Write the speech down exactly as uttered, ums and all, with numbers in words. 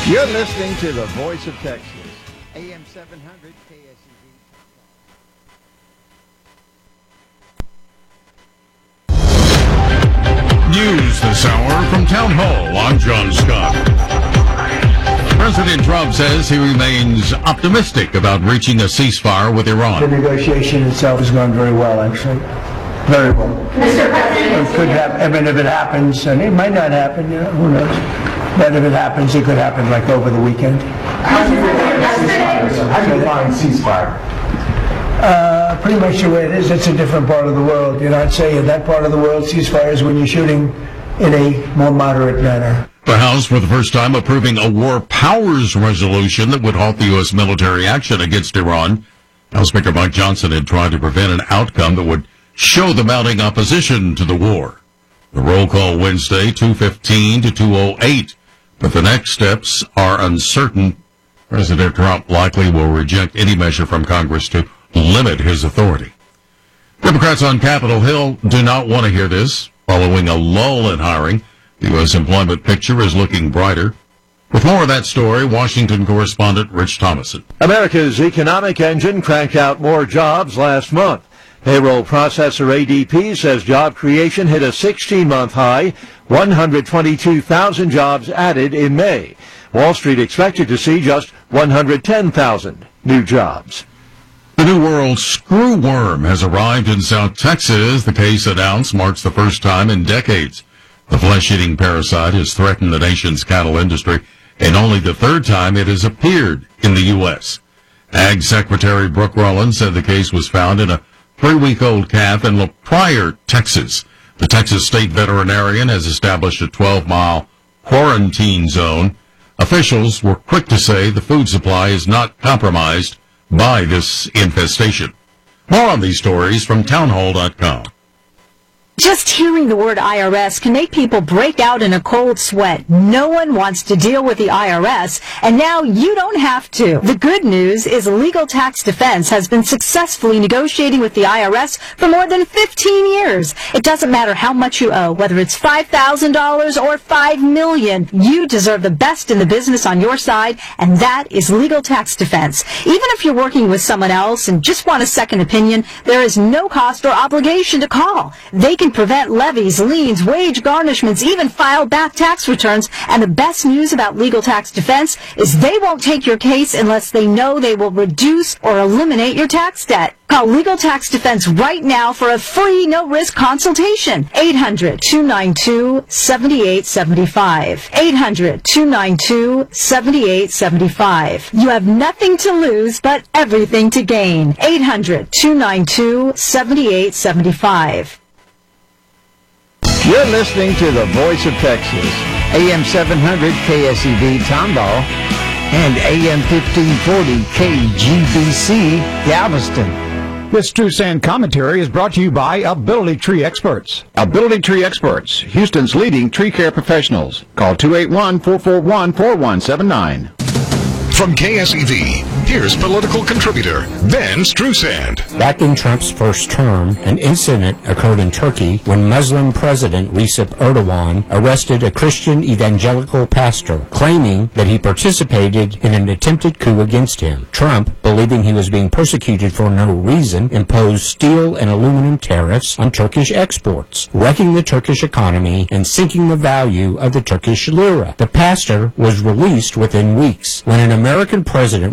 You're listening to the Voice of Texas, A M seven hundred K S E V. News this hour from Town Hall. I'm John Scott. President Trump says he remains optimistic about reaching a ceasefire with Iran. The negotiation itself has gone very well, actually. Very well. Mister President, it could happen. I mean, if it happens, and it might not happen, you know, who knows? But if it happens, it could happen like over the weekend. How do you define How do you define ceasefire? Uh, pretty much the way it is. It's a different part of the world. You know, I'd say in that part of the world, ceasefire is when you're shooting in a more moderate manner. The House, for the first time, approving a war powers resolution that would halt the U S military action against Iran. House Speaker Mike Johnson had tried to prevent an outcome that would show the mounting opposition to the war. The roll call Wednesday, two fifteen to two oh eight. But the next steps are uncertain. President Trump likely will reject any measure from Congress to limit his authority. Democrats on Capitol Hill do not want to hear this. Following a lull in hiring, the U S employment picture is looking brighter. With more of that story, Washington correspondent Rich Thomason. America's economic engine cranked out more jobs last month. Payroll processor A D P says job creation hit a sixteen-month high, one hundred twenty-two thousand jobs added in May. Wall Street expected to see just one hundred ten thousand new jobs. The New World screwworm has arrived in South Texas. The case announced marks the first time in decades. The flesh-eating parasite has threatened the nation's cattle industry, and only the third time it has appeared in the U S. Ag Secretary Brooke Rollins said the case was found in a three-week-old calf in La Pryor, Texas. The Texas State Veterinarian has established a twelve-mile quarantine zone. Officials were quick to say the food supply is not compromised by this infestation. More on these stories from townhall dot com. Just hearing the word I R S can make people break out in a cold sweat. No one wants to deal with the I R S, and now you don't have to. The good news is Legal Tax Defense has been successfully negotiating with the I R S for more than fifteen years. It doesn't matter how much you owe, whether it's five thousand dollars or five million dollars. You deserve the best in the business on your side, and that is Legal Tax Defense. Even if you're working with someone else and just want a second opinion, there is no cost or obligation to call. They can prevent levies, liens, wage garnishments, even file back tax returns. And the best news about Legal Tax Defense is they won't take your case unless they know they will reduce or eliminate your tax debt. Call Legal Tax Defense right now for a free, no-risk consultation. eight hundred, two nine two, seven eight seven five. eight hundred, two nine two, seven eight seven five. You have nothing to lose, but everything to gain. eight hundred, two nine two, seven eight seven five. You're listening to the Voice of Texas, A M seven hundred K S E V Tomball and A M fifteen forty K G B C Galveston. This True Sand commentary is brought to you by Ability Tree Experts. Ability Tree Experts, Houston's leading tree care professionals. Call two eight one, four four one, four one seven nine. From K S E V, here's political contributor Ben Strusand. Back in Trump's first term, an incident occurred in Turkey when Muslim President Recep Erdogan arrested a Christian evangelical pastor, claiming that he participated in an attempted coup against him. Trump, believing he was being persecuted for no reason, imposed steel and aluminum tariffs on Turkish exports, wrecking the Turkish economy and sinking the value of the Turkish lira. The pastor was released within weeks when an American president